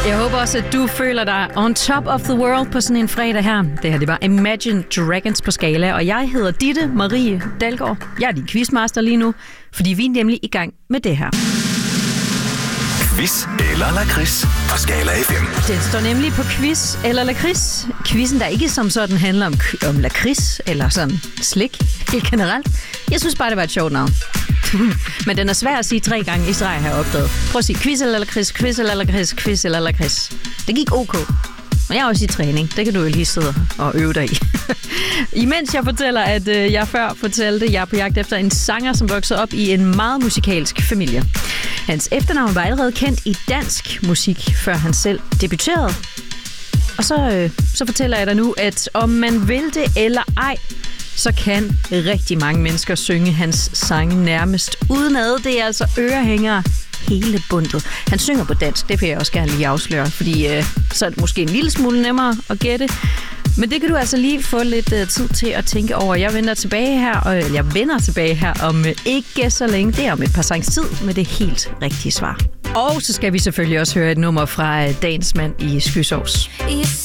Jeg håber også, at du føler dig on top of the world på sådan en fredag her. Det her, det var Imagine Dragons på Skala, og jeg hedder Ditte Marie Dalgaard. Jeg er din quizmaster lige nu, fordi vi er nemlig i gang med det her. Quiz eller lakrids på Skala FM. Den står nemlig på quiz eller lakrids. Quizzen, der ikke som sådan handler om lakrids eller sådan slik helt generelt. Jeg synes bare, det var et sjovt navn. Men den er svær at sige 3 gange i streg, har jeg opdaget. Prøv at sige quiz eller lakrids, quiz eller lakrids, quiz eller lakrids. Det gik ok. Men jeg er også i træning. Det kan du jo lige sidde og øve dig i. Imens jeg fortæller, at jeg før fortalte, jeg er på jagt efter en sanger, som voksede op i en meget musikalsk familie. Hans efternavn var allerede kendt i dansk musik, før han selv debuterede. Og så fortæller jeg dig nu, at om man vil det eller ej, så kan rigtig mange mennesker synge hans sange nærmest udenad. Det er altså ørehængere hele bundet. Han synger på dansk, det vil jeg også gerne lige afsløre, fordi så er det måske en lille smule nemmere at gætte. Men det kan du altså lige få lidt tid til at tænke over. Jeg vender tilbage her om ikke så længe. Det er om et par sangs tid med det helt rigtige svar. Og så skal vi selvfølgelig også høre et nummer fra dagens mand i Skysovs.